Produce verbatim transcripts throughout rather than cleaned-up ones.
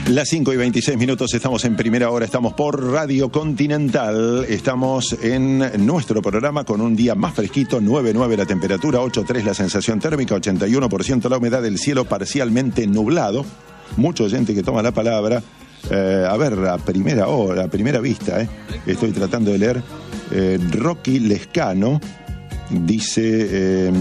Las cinco y veintiséis minutos, estamos en primera hora, estamos por Radio Continental, estamos en nuestro programa con un día más fresquito, nueve nueve la temperatura, ocho tres la sensación térmica, ochenta y uno por ciento la humedad del cielo parcialmente nublado, mucha gente que toma la palabra, eh, a ver, a primera hora, a primera vista, eh, estoy tratando de leer, eh, Rocky Lescano dice... Eh,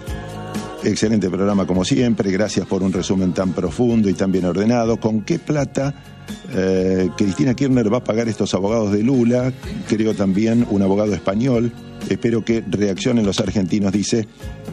excelente programa como siempre, gracias por un resumen tan profundo y tan bien ordenado. ¿Con qué plata eh, Cristina Kirchner va a pagar estos abogados de Lula? Creo también un abogado español. Espero que reaccionen los argentinos, dice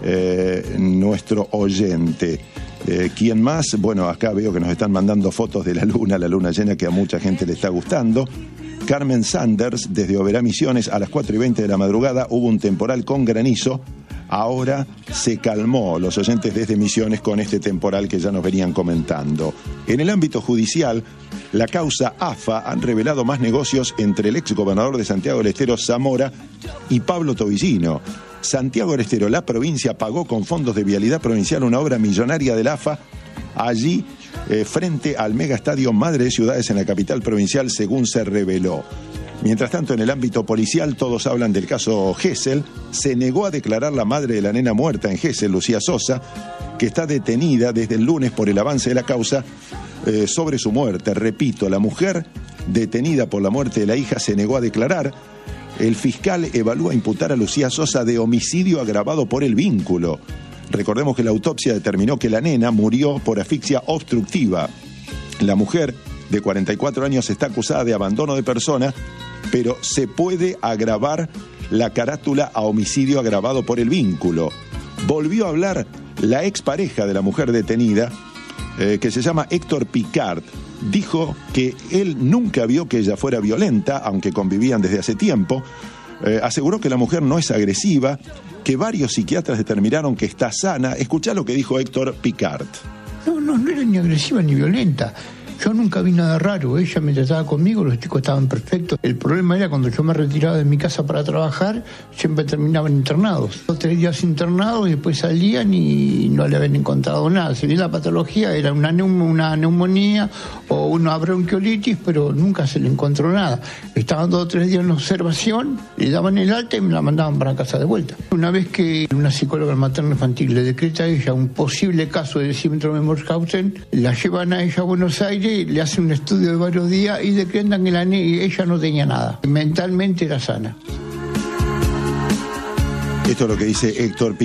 eh, nuestro oyente. Eh, ¿Quién más? Bueno, acá veo que nos están mandando fotos de la luna, la luna llena, que a mucha gente le está gustando. Carmen Sanders, desde Oberá Misiones, a las cuatro y veinte de la madrugada hubo un temporal con granizo. Ahora se calmó, los oyentes desde Misiones, con este temporal que ya nos venían comentando. En el ámbito judicial, la causa A F A han revelado más negocios entre el exgobernador de Santiago del Estero, Zamora, y Pablo Tobillino. Santiago del Estero, la provincia, pagó con fondos de vialidad provincial una obra millonaria de la A F A allí eh, frente al megaestadio Madre de Ciudades en la capital provincial, según se reveló. Mientras tanto, en el ámbito policial, todos hablan del caso Gesell. Se negó a declarar la madre de la nena muerta en Gesell, Lucía Sosa, que está detenida desde el lunes por el avance de la causa eh, sobre su muerte. Repito, la mujer detenida por la muerte de la hija se negó a declarar. El fiscal evalúa imputar a Lucía Sosa de homicidio agravado por el vínculo. Recordemos que la autopsia determinó que la nena murió por asfixia obstructiva. La mujer, de cuarenta y cuatro años, está acusada de abandono de persona, pero se puede agravar la carátula a homicidio agravado por el vínculo. Volvió a hablar la expareja de la mujer detenida, eh, que se llama Héctor Picard. Dijo que él nunca vio que ella fuera violenta, aunque convivían desde hace tiempo. Eh, aseguró que la mujer no es agresiva, que varios psiquiatras determinaron que está sana. Escuchá lo que dijo Héctor Picard. No, no, no era ni agresiva ni violenta. Yo nunca vi nada raro, ella me trataba conmigo, los chicos estaban perfectos. El problema era cuando yo me retiraba de mi casa para trabajar, siempre terminaban internados. Dos, tres días internados y después salían y no le habían encontrado nada. Si bien la patología era una, neum- una neumonía o una bronquiolitis, pero nunca se le encontró nada. Estaban dos o tres días en observación, le daban el alta y me la mandaban para casa de vuelta. Una vez que una psicóloga materno-infantil le decreta a ella un posible caso de síndrome de Murchhausen, la llevan a ella a Buenos Aires, le hacen un estudio de varios días y decretan que la ne- ella no tenía nada. Mentalmente era sana. Esto es lo que dice Héctor Picard.